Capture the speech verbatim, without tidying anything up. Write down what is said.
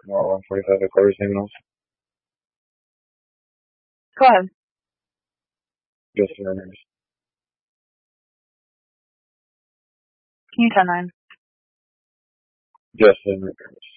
Well, one forty-five at Corey Signals. Go ahead. Justin Rivers. Can you ten nine? Justin Rivers.